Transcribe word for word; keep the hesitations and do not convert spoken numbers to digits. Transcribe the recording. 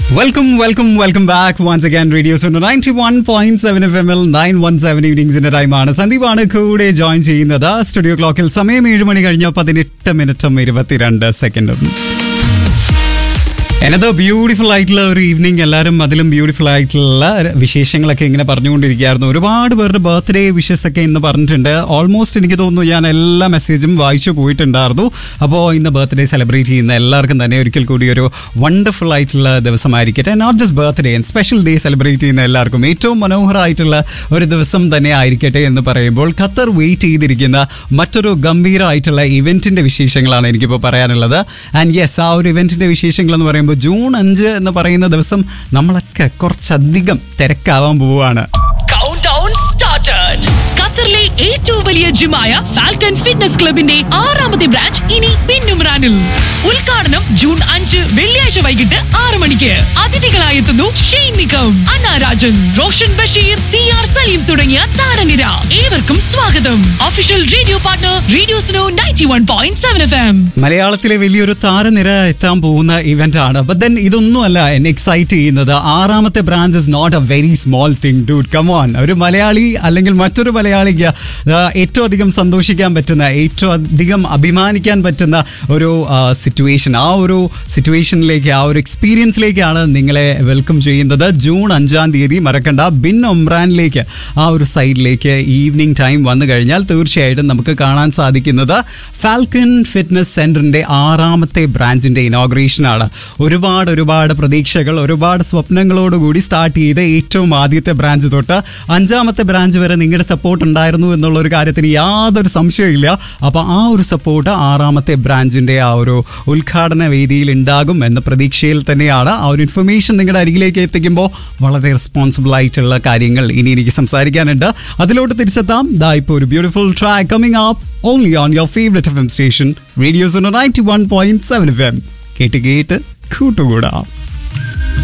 Welcome, welcome, welcome back once again. Radio Suno ninety-one point seven F M L nine one seven evenings in the time ആണ് സന്ദീപാണ് കൂടെ join ചെയ്യുന്നത്. Studio ക്ലോക്കിൽ സമയം ഏഴ് മണി കഴിഞ്ഞ പതിനെട്ട് മിനിറ്റും ഇരുപത്തിരണ്ട് സെക്കൻഡും. Another beautiful ആയിട്ടുള്ള ഒരു ഈവനിങ്. എല്ലാവരും അതിലും ബ്യൂട്ടിഫുൾ ആയിട്ടുള്ള വിശേഷങ്ങളൊക്കെ ഇങ്ങനെ പറഞ്ഞുകൊണ്ടിരിക്കുകയായിരുന്നു. ഒരുപാട് പേരുടെ ബർത്ത്ഡേ വിഷസ് ഒക്കെ ഇന്ന് പറഞ്ഞിട്ടുണ്ട്. ഓൾമോസ്റ്റ് എനിക്ക് തോന്നുന്നു ഞാൻ എല്ലാ മെസ്സേജും വായിച്ചു പോയിട്ടുണ്ടായിരുന്നു. അപ്പോൾ ഇന്ന് ബർത്ത്ഡേ സെലിബ്രേറ്റ് ചെയ്യുന്ന എല്ലാവർക്കും തന്നെ ഒരിക്കൽ കൂടി ഒരു വണ്ടർഫുൾ ആയിട്ടുള്ള ദിവസമായിരിക്കട്ടെ. Not just birthday and special day celebrate ചെയ്യുന്ന എല്ലാവർക്കും ഏറ്റവും മനോഹരമായിട്ടുള്ള ഒരു ദിവസം തന്നെ ആയിരിക്കട്ടെ എന്ന് പറയുമ്പോൾ ഖത്തർ വെയിറ്റ് ചെയ്തിരിക്കുന്ന മറ്റൊരു ഗംഭീരമായിട്ടുള്ള ഇവന്റിന്റെ വിശേഷങ്ങളാണ് എനിക്കിപ്പോൾ പറയാനുള്ളത്. ആൻഡ് യെസ്, ആ ഒരു ഇവന്റിന്റെ വിശേഷങ്ങൾ എന്ന് പറയുമ്പോൾ ജൂൺ അഞ്ച് എന്ന് പറയുന്ന ദിവസം നമ്മളൊക്കെ കുറച്ചധികം തിരക്കാവാൻ പോവുകയാണ്. ഖത്തറിലെ ഏറ്റവും വലിയ ജിമായ ഫാൽക്കൺ ഫിറ്റ്നസ് ക്ലബിന്റെ ആറാമത്തെ ബ്രാഞ്ച് ഇനി പിന്നുമ്രാനിൽ. ഉദ്ഘാടനം ജൂൺ അഞ്ച് വെള്ളിയാഴ്ച വൈകിട്ട് ആറ് മണിക്ക്. അതിഥികളായി എത്തുന്നു ഷെയ്ൻ നിക്കം, അന്ന രാജൻ, റോഷൻ ബഷീർ, സി ആർ സലീം തുടങ്ങിയ താരനിര. ഏവർക്കും സ്വാഗതം. Official radio partner radio Suno ninety one point seven F M. മലയാളത്തിലെ വലിയൊരു താരനിര എത്താൻ പോകുന്ന ഇവന്റ് ആണ്. ബട്ട് ദെൻ ഇതൊന്നുമല്ല എന്നെ എക്സൈറ്റ് ചെയ്യുന്നത്. ആറാമത്തെ branch is not A very small thing dude. Come on, ഒരു മലയാളി അല്ലെങ്കിൽ മറ്റൊരു മലയാളിക്ക് ഏറ്റവും അധികം സന്തോഷിക്കാൻ പറ്റുന്ന, ഏറ്റവും അധികം അഭിമാനിക്കാൻ പറ്റുന്ന ഒരു സിറ്റുവേഷൻ, ആ ഒരു സിറ്റുവേഷനിലേക്ക്, ആ ഒരു എക്സ്പീരിയൻസിലേക്കാണ് നിങ്ങളെ വെൽക്കം ചെയ്യുന്നത്. ജൂൺ അഞ്ചാം തീയതി മറക്കണ്ട, ബിൻ ഒമ്രാനിലേക്ക്, ആ ഒരു സൈഡിലേക്ക് ഈവനിങ് ടൈം വന്നു കഴിഞ്ഞാൽ തീർച്ചയായിട്ടും നമുക്ക് കാണാൻ സാധിക്കുന്നത് ഫാൽക്കൺ ഫിറ്റ്നസ് സെന്ററിന്റെ ആറാമത്തെ ബ്രാഞ്ചിന്റെ ഇനോഗ്രേഷൻ ആണ്. ഒരുപാട് ഒരുപാട് പ്രതീക്ഷകൾ, ഒരുപാട് സ്വപ്നങ്ങളോടുകൂടി സ്റ്റാർട്ട് ചെയ്ത ഏറ്റവും ആദ്യത്തെ ബ്രാഞ്ച് തൊട്ട് അഞ്ചാമത്തെ ബ്രാഞ്ച് വരെ നിങ്ങളുടെ സപ്പോർട്ട് ഉണ്ടായിരുന്നു എന്നുള്ള ഒരു കാര്യത്തിന് യാതൊരു സംശയമില്ല. അപ്പോൾ ആ ഒരു സപ്പോർട്ട് ആറാമത്തെ ബ്രാഞ്ചിന്റെ ആ ഒരു ഉദ്ഘാടന വേദിയിൽ ഉണ്ടാകും എന്ന പ്രതീക്ഷയിൽ തന്നെയാണ്. ആ ഒരു ഇൻഫർമേഷൻ നിങ്ങളുടെ അരികിലേക്ക് എത്തിക്കുമ്പോൾ വളരെ റെസ്പോൺസിബിൾ ആയിട്ടുള്ള കാര്യങ്ങൾ ഇനി എനിക്ക് സംസാരിക്കാനുണ്ട്. അതിലോട്ട് തിരിച്ചെത്താം. ദാ ഇപ്പോൾ ഒരു beautiful track coming up only on your favourite F M station radio Suno ninety one point seven F M. കേട്ട് കേട്ട് കൂട്ടുകൂടാം.